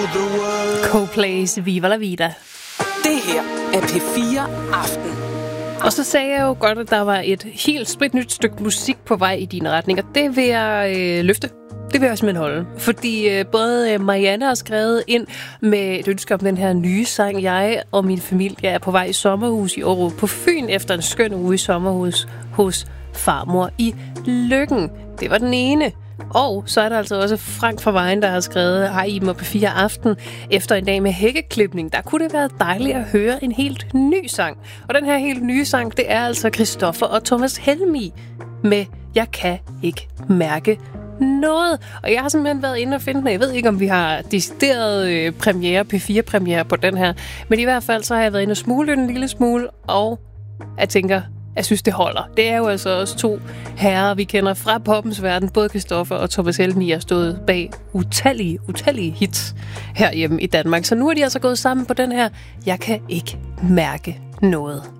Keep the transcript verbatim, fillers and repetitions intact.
the world. Coldplay's Viva la Vida. Det her er P fire Aften. Og så sagde jeg jo godt, at der var et helt spritnyt stykke musik på vej i din retning, og det vil jeg øh, løfte. Det vil jeg simpelthen holde. Fordi øh, både Marianne har skrevet ind med et ønske om den her nye sang. Jeg og min familie er på vej i sommerhus i Aarup på Fyn efter en skøn uge i sommerhus hos farmor i Løkken. Det var den ene. Og så er der altså også Frank fra Vejen, der har skrevet: Hej Iben og P fire Aften. Efter en dag med hækkeklipning, der kunne det være dejligt at høre en helt ny sang. Og den her helt nye sang, det er altså Christoffer og Thomas Helmig med Jeg kan ikke mærke noget. Og jeg har simpelthen været inde og finde den. Jeg ved ikke, om vi har decideret øh, premiere, P fire premiere på den her. Men i hvert fald så har jeg været inde og smule en lille smule, og jeg tænker, jeg synes, det holder. Det er jo altså også to herrer, vi kender fra poppens verden. Både Christoffer og Thomas Helmig har stået bag utallige, utallige hits herhjemme i Danmark. Så nu er de altså gået sammen på den her Jeg kan ikke mærke noget.